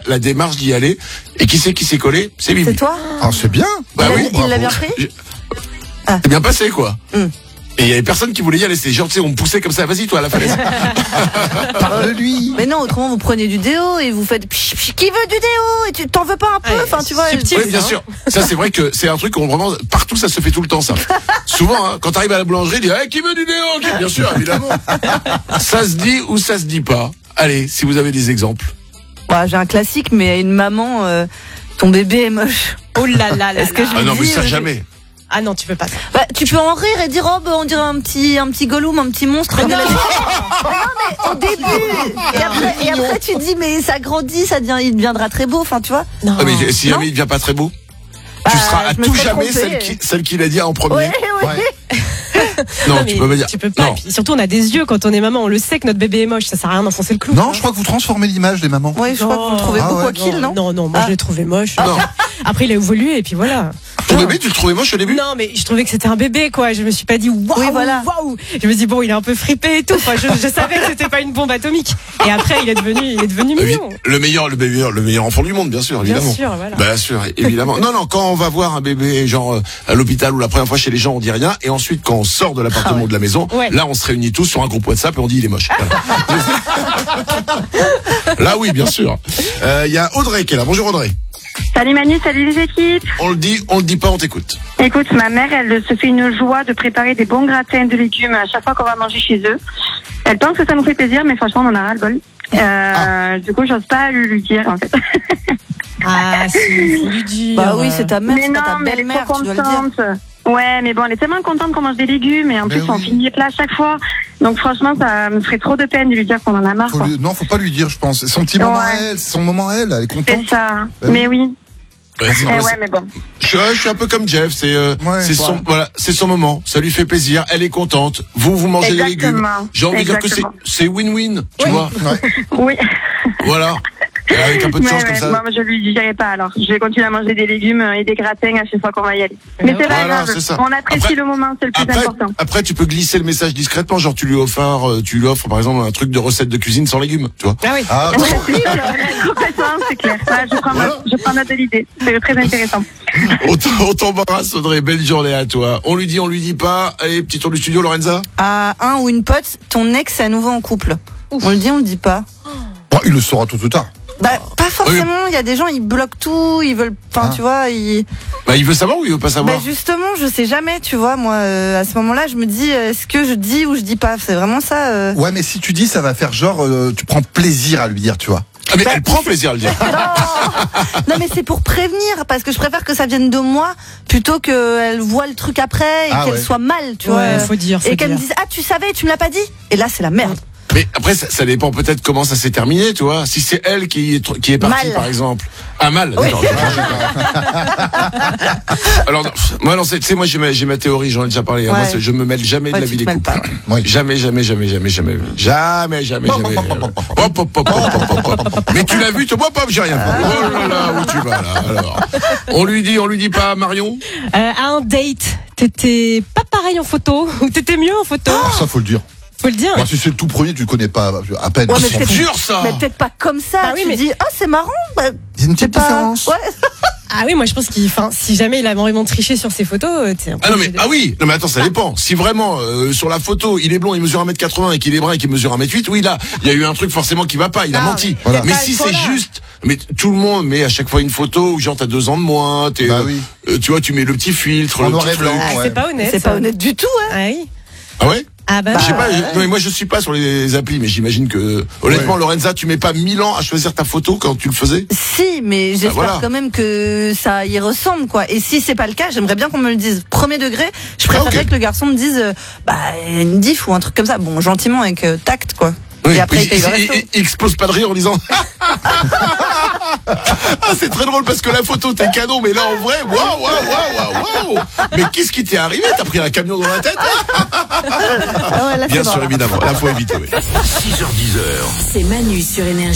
la démarche d'y aller. Et qui s'est collé? C'est Bibi. C'est toi? Ah, c'est bien. Bah oui. Il l'a bien pris? C'est bien passé, quoi. Mm. Et il y avait personne qui voulait y aller. C'est genre, tu sais, on me poussait comme ça. Vas-y, toi, à la falaise. Parle de lui. Mais non, autrement vous prenez du déo et vous faites qui veut du déo et tu t'en veux pas un peu, enfin tu vois. subtil. Oui, bien sûr. Ça, c'est vrai que c'est un truc qu'on vraiment partout, ça se fait tout le temps, ça. Souvent, hein, quand t'arrives à la boulangerie, dis qui veut du déo? Bien sûr, évidemment. Ça se dit ou ça se dit pas. Allez, si vous avez des exemples. Bah, j'ai un classique, mais une maman, ton bébé est moche. Oh là là là. Est-ce que là. je Ah non, mais dis, ça jamais. Ah non, tu peux pas ça. Bah, tu peux en rire et dire on dirait un petit Gollum, un petit monstre. Non, mais au début. Et après tu dis mais ça grandit, il deviendra très beau. Enfin tu vois. Non. Ah, mais si Non. jamais il devient pas très beau, tu Bah, seras à je me tout serais jamais trompée. celle qui l'a dit en premier. Ouais. Non, tu mais peux pas dire. Tu peux pas. Non. Et puis, surtout, on a des yeux quand on est maman. On le sait que notre bébé est moche. Ça sert à rien d'enfoncer le clou. Non, je crois que vous transformez l'image des mamans. Oui, je crois que vous le trouvez Ah beaucoup ouais. à kill, non? Non, moi je l'ai trouvé moche. Non. Après, il a évolué et puis voilà. Ton bébé, tu le trouvais moche au début? Non, mais je trouvais que c'était un bébé, quoi. Je me suis pas dit waouh, Oui, voilà. waouh. Je me dis bon, il est un peu fripé et tout. Enfin, je savais que c'était pas une bombe atomique. Et après, il est devenu mignon. Le meilleur enfant du monde, bien sûr, Bien évidemment. sûr, voilà. Bien sûr, évidemment. Non, quand on va voir un bébé, genre à l'hôpital ou la première fois chez les gens, on dit rien. Et ensuite, quand on sort de l'appartement ou de la maison, Ouais. là, on se réunit tous sur un groupe WhatsApp et on dit il est moche. Voilà. Là, oui, bien sûr. Il y a Audrey qui est là. Bonjour Audrey. Salut Manu, salut les équipes. On le dit pas, on t'écoute. Écoute, ma mère, elle se fait une joie de préparer des bons gratins de légumes à chaque fois qu'on va manger chez eux. Elle pense que ça nous fait plaisir, mais franchement, on en a ras le bol. Du coup, j'ose pas lui dire, en fait. Ah, c'est lui dire. Bah oui, c'est ta mère, Mais c'est pas ta non, mais elle est belle-mère, trop tu dois le dire. contente. Ouais, mais bon, elle est tellement contente qu'on mange des légumes et en plus, oui. on finit les plats à chaque fois. Donc franchement, ça me ferait trop de peine de lui dire qu'on en a marre, quoi. Non, faut pas lui dire, je pense. C'est son petit moment à Ouais. elle, c'est son moment à elle, elle est contente. C'est ça. Bah Mais oui. Ouais, c'est- Ouais, mais bon. je suis un peu comme Jeff. C'est c'est son moment. Ça lui fait plaisir. Elle est contente. Vous mangez les légumes. Exactement. J'ai envie de dire que Exactement. c'est win-win. Tu vois. Ouais. Oui. Voilà. Et avec un peu de chance comme ça. Moi, je lui dirai pas alors. Je vais continuer à manger des légumes et des gratins à chaque fois qu'on va y aller. Mais c'est pas Voilà, grave. c'est ça. On apprécie Après- le moment, c'est le plus important. Après, tu peux glisser le message discrètement. Genre, tu lui offres par exemple un truc de recette de cuisine sans légumes. Tu vois. Ah oui. Ah, Ouais, complètement, c'est clair. Ouais, je prends note de l'idée. C'est très intéressant. On t'embrasse, Audrey. Belle journée à toi. On lui dit pas. Allez, petit tour du studio, Lorenza. À un ou une pote, ton ex est à nouveau en couple. On le dit pas. bon, il le saura tôt ou tard. Bah, pas forcément, il y a des gens, ils bloquent tout, ils veulent, enfin, tu vois, Bah, il veut savoir ou il veut pas savoir? Bah, justement, je sais jamais, tu vois, moi, à ce moment-là, je me dis, est-ce que je dis ou je dis pas? C'est vraiment ça, Ouais, mais si tu dis, ça va faire genre, tu prends plaisir à lui dire, tu vois. Ah, mais elle prend plaisir à le dire. Non, mais c'est pour prévenir, parce que je préfère que ça vienne de moi, plutôt qu'elle voit le truc après et Ah qu'elle ouais. soit mal, tu Ouais, vois. faut dire. Et qu'elle me dise, tu savais, tu me l'as pas dit? Et là, c'est la merde. Mais après, ça dépend peut-être comment ça s'est terminé, tu vois. Si c'est elle qui est partie, Mal. par exemple. Ah, mal, d'accord. Alors, non, moi, tu sais, moi, j'ai ma théorie, j'en ai déjà parlé. Hein. Ouais. Moi, je me mêle jamais de Ouais, la tu vie te des mêles couples. pas. Oui. Jamais. Hop. Mais tu l'as vu, hop, j'ai rien. Oh là là, où tu vas, là, alors. On lui dit pas, Marion? À un date, t'étais pas pareil en photo ou t'étais mieux en photo? Ah, ça, faut le dire. Faut le dire. Moi, si c'est le tout premier, tu le connais pas à peine. Ouais, mais C'est peut-être- dur, ça! Mais peut-être pas comme ça. Bah oui, tu mais- dis, c'est marrant. Bah, Il y a une c'est petite pas. différence. Ouais. Ah oui, moi je pense si jamais il a vraiment triché sur ses photos, t'es un peu Ah non mais obligé de- ah oui, non mais attends, ça dépend. Si vraiment sur la photo, il est blond, il mesure 1m80 et qu'il est brun et qu'il mesure 1m8, oui là, il y a eu un truc forcément qui va pas, il a menti. Voilà. Mais Pas si à ce c'est point-là. juste, mais tout le monde met à chaque fois une photo où genre t'as 2 ans de moins, t'es Bah oui. tu vois, tu mets le petit filtre, En le noir petit et blanc. truc. Ah, Ouais. c'est pas honnête. C'est pas honnête du tout, hein. Ah oui. Ah ouais? Ah bah, Je sais pas, non mais moi je suis pas sur les applis, mais j'imagine que honnêtement Ouais. Lorenza, tu mets pas 1000 ans à choisir ta photo quand tu le faisais? Si, mais j'espère voilà. quand même que ça y ressemble, quoi. Et si c'est pas le cas, j'aimerais bien qu'on me le dise. Premier degré, je préférerais ok. que le garçon me dise, une diff ou un truc comme ça. Bon, gentiment, avec tact, quoi. Oui, Et après, il paye le resto. il explose pas de rire en disant ah, c'est très drôle parce que la photo t'es canon, mais là en vrai, waouh. Mais qu'est-ce qui t'est arrivé? T'as pris un camion dans la tête? Ah ouais, là, Bien c'est sûr, mort, là. évidemment. Là, faut éviter, oui. 6h10. C'est Manu sur Énergie.